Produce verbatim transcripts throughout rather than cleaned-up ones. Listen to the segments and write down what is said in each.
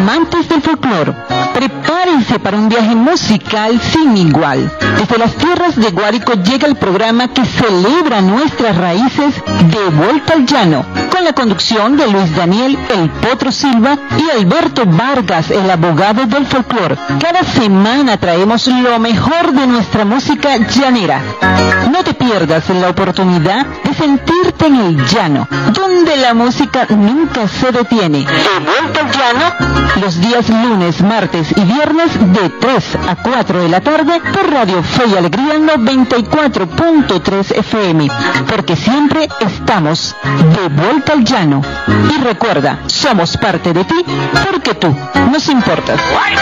Amantes del folclore, prepárense para un viaje musical sin igual. Desde las tierras de Guárico llega el programa que celebra nuestras raíces, De Vuelta al Llano, con la conducción de Luis Daniel El Potro Silva y Alberto Vargas, el abogado del folclore. Cada semana traemos lo mejor de nuestra música llanera. No te pierdas la oportunidad de sentirte en el llano, donde la música nunca se detiene. De Vuelta al Llano, los días lunes, martes y viernes de tres a cuatro de la tarde por Radio Fe y Alegría noventa y cuatro punto tres F M, porque siempre estamos de vuelta al llano. Y recuerda, somos parte de ti porque tú nos importas.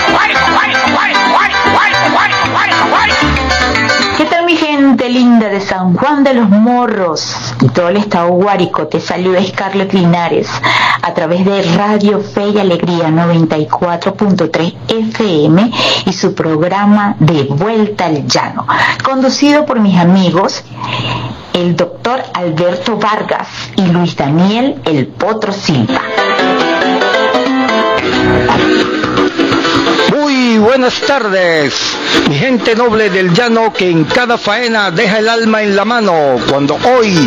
¿Qué tal, mi gente linda de San Juan de los Morros y todo el estado Guárico? Te saluda Scarlett Linares a través de Radio Fe y Alegría noventa y cuatro punto tres F M y su programa De Vuelta al Llano, conducido por mis amigos el doctor Alberto Vargas y Luis Daniel El Potro Silva. Muy buenas tardes, mi gente noble del llano que en cada faena deja el alma en la mano. Cuando hoy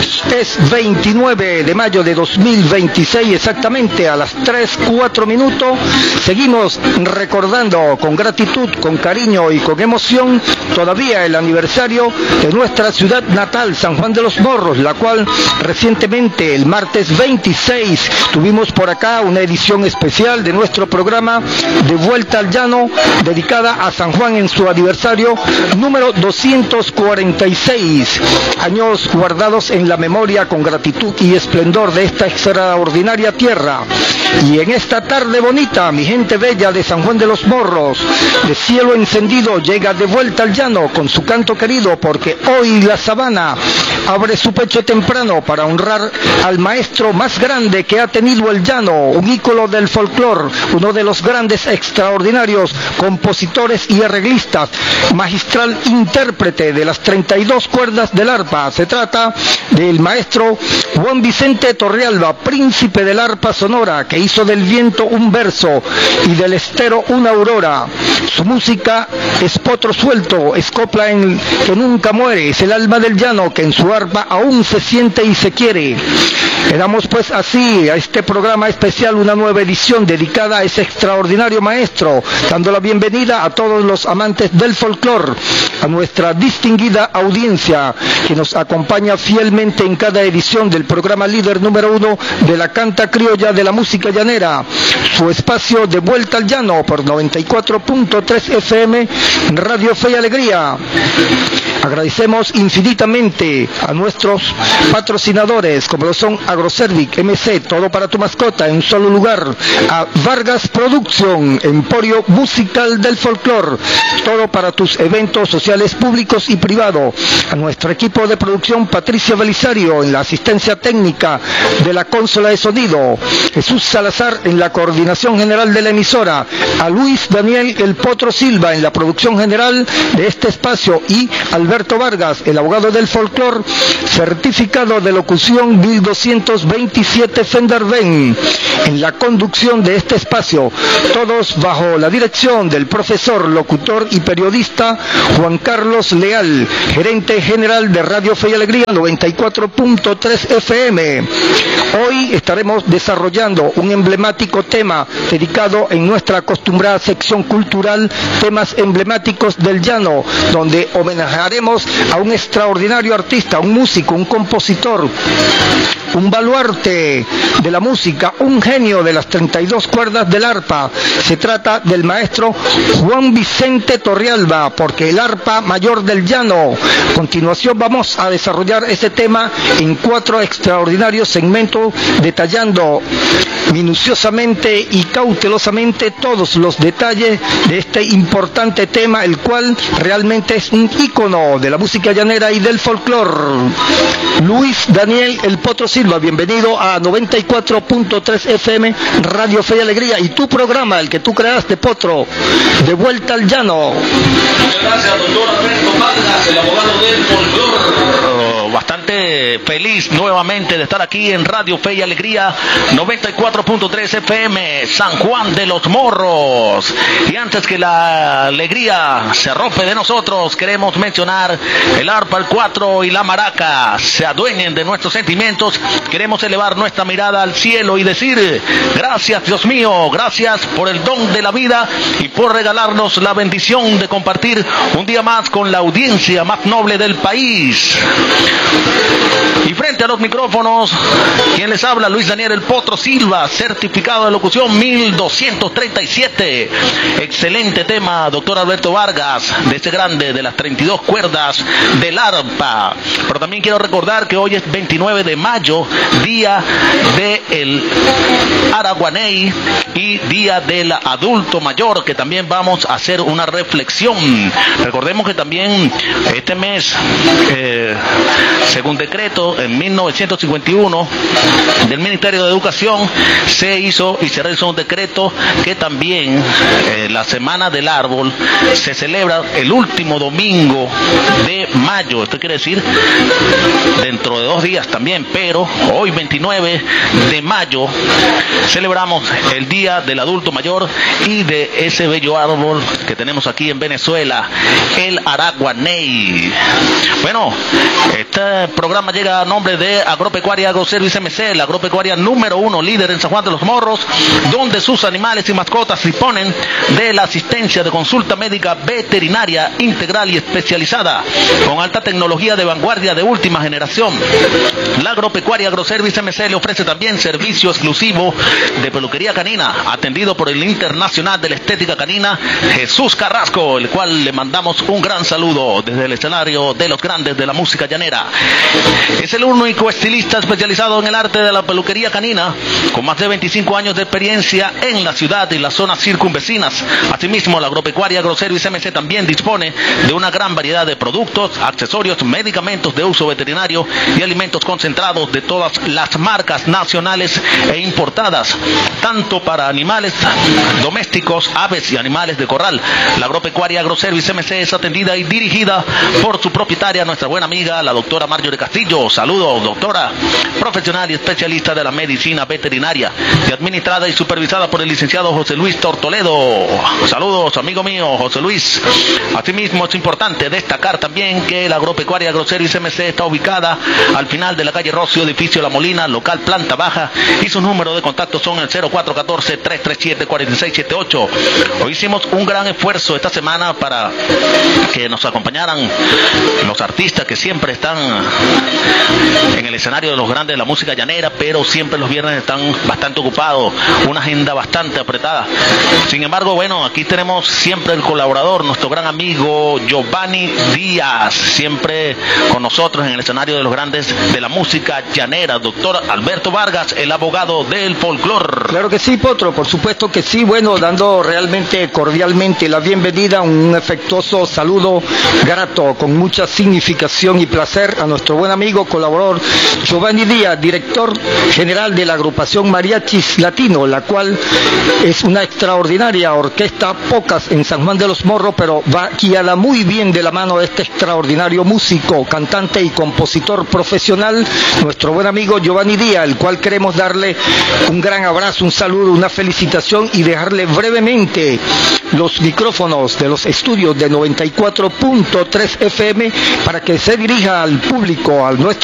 es veintinueve de mayo de dos mil veintiséis, exactamente a las tres, cuatro minutos, seguimos recordando con gratitud, con cariño y con emoción todavía el aniversario de nuestra ciudad natal, San Juan de los Morros, la cual recientemente, el martes veintiséis, tuvimos por acá una edición especial de nuestro programa De Vuelta al Llano, dedicada a San Juan en su aniversario número doscientos cuarenta y seis, años guardados en la memoria con gratitud y esplendor de esta extraordinaria tierra. Y en esta tarde bonita, mi gente bella de San Juan de los Morros, de cielo encendido, llega De Vuelta al Llano con su canto querido, porque hoy la sabana abre su pecho temprano para honrar al maestro más grande que ha tenido el llano, un ícono del folclore, uno de los grandes extraordinarios compositores y arreglistas, magistral intérprete de las treinta y dos cuerdas del arpa. Se trata del maestro Juan Vicente Torrealba, príncipe del arpa sonora, que hizo del viento un verso y del estero una aurora. Su música es potro suelto, es copla en que nunca muere, es el alma del llano que en su arpa aún se siente y se quiere. Le damos pues así a este programa especial una nueva edición dedicada a ese extraordinario maestro, dando la bienvenida a todos los amantes del folclore, a nuestra distinguida audiencia que nos acompaña fielmente en cada edición del programa líder número uno de la canta criolla de la música llanera, su espacio De Vuelta al Llano por noventa y cuatro punto tres F M, Radio Fe y Alegría. Agradecemos infinitamente a nuestros patrocinadores, como lo son Agrocervic, M C, todo para tu mascota en un solo lugar, a Vargas Production, emporio musical del folclore, todo para tus eventos sociales públicos y privados, a nuestro equipo de producción Patricia Belisario en la asistencia técnica de la consola de sonido, Jesús Salazar en la coordinación general de la emisora, a Luis Daniel El Potro Silva en la producción general de este espacio y Alberto Vargas, el abogado del folclore, certificado de locución mil doscientos veintisiete Fenderben, en la conducción de este espacio, todos bajo la dirección del profesor, locutor y periodista Juan Carlos Leal, gerente general de Radio Fe y Alegría noventa y cuatro punto tres F M. Hoy estaremos desarrollando un emblemático tema dedicado en nuestra acostumbrada sección cultural, temas emblemáticos del llano, donde homenajearemos a un extraordinario artista, un músico, un compositor, un baluarte de la música, un genio de las treinta y dos cuerdas del arpa. Se trata del maestro Juan Vicente Torrealba, porque el arpa mayor del llano. A continuación vamos a desarrollar este tema en cuatro extraordinarios segmentos, detallando minuciosamente y cautelosamente todos los detalles de este importante tema, el cual realmente es un ícono de la música llanera y del folclore. Luis Daniel El Potro Silva, bienvenido a noventa y cuatro punto tres F M, Radio Fe y Alegría, y tu programa, el que tú creaste, Potro, De Vuelta al Llano. Muchas gracias, doctor Alberto Vargas, el abogado del folclore. Bastante feliz nuevamente de estar aquí en Radio Fe y Alegría noventa y cuatro punto tres F M, San Juan de los Morros. Y antes que la alegría se arrope de nosotros, queremos mencionar el arpa, el cuatro y la maraca se adueñen de nuestros sentimientos. Queremos elevar nuestra mirada al cielo y decir: gracias, Dios mío, gracias por el don de la vida y por regalarnos la bendición de compartir un día más con la audiencia más noble del país. Y frente a los micrófonos, quien les habla, Luis Daniel El Potro Silva, certificado de locución mil doscientos treinta y siete. Excelente tema, doctor Alberto Vargas, de este grande de las treinta y dos cuerdas del arpa. Pero también quiero recordar que hoy es veintinueve de mayo, día del Araguaney y día del adulto mayor, que también vamos a hacer una reflexión. Recordemos que también este mes, eh, según decreto en mil novecientos cincuenta y uno del Ministerio de Educación, se hizo y se realizó un decreto que también eh, la Semana del Árbol se celebra el último domingo de mayo. Esto quiere decir dentro de dos días también, pero hoy veintinueve de mayo celebramos el Día del Adulto Mayor y de ese bello árbol que tenemos aquí en Venezuela, el Araguaney. Bueno, este programa llega a nombre de Agropecuaria Agroservice M C, la agropecuaria número uno, líder en San Juan de los Morros, donde sus animales y mascotas disponen de la asistencia de consulta médica veterinaria integral y especializada, con alta tecnología de vanguardia de última generación. La Agropecuaria Agroservice M C le ofrece también servicio exclusivo de peluquería canina, atendido por el internacional de la estética canina, Jesús Carrasco, el cual le mandamos un gran saludo desde el escenario de los grandes de la música llanera. Es el único estilista especializado en el arte de la peluquería canina, con más de veinticinco años de experiencia en la ciudad y las zonas circunvecinas. Asimismo, la Agropecuaria Agroservice M C también dispone de una gran variedad de productos, accesorios, medicamentos de uso veterinario y alimentos concentrados de todas las marcas nacionales e importadas, tanto para animales domésticos, aves y animales de corral. La Agropecuaria Agroservice M C es atendida y dirigida por su propietaria, nuestra buena amiga, la doctora Marjorie Castillo. Saludos, doctora, profesional y especialista de la medicina veterinaria, y administrada y supervisada por el licenciado José Luis Tortoledo. Saludos, amigo mío, José Luis. Asimismo, es importante destacar también que la Agropecuaria Agroservice M C está ubicada al final de la calle Rocio, edificio La Molina, local planta baja, y su número de contacto son el cero cuatro uno cuatro, tres tres siete, cuatro seis siete ocho. Hoy hicimos un gran esfuerzo esta semana para que nos acompañaran los artistas que siempre están en el escenario de los grandes de la música llanera, pero siempre los viernes están bastante ocupados, una agenda bastante apretada. Sin embargo, bueno, aquí tenemos siempre el colaborador, nuestro gran amigo Giovanni Díaz, siempre con nosotros en el escenario de los grandes de la música llanera. Doctor Alberto Vargas, el abogado del folclore. Claro que sí, Potro, por supuesto que sí. Bueno, dando realmente cordialmente la bienvenida, un afectuoso saludo grato con mucha significación y placer a nuestro buen amigo, colaborador Giovanni Díaz, director general de la agrupación Mariachis Latino, la cual es una extraordinaria orquesta, pocas en San Juan de los Morros, pero va guiada muy bien de la mano de este extraordinario músico, cantante y compositor profesional, nuestro buen amigo Giovanni Díaz, el cual queremos darle un gran abrazo, un saludo, una felicitación y dejarle brevemente los micrófonos de los estudios de noventa y cuatro punto tres F M para que se dirija al público, al nuestro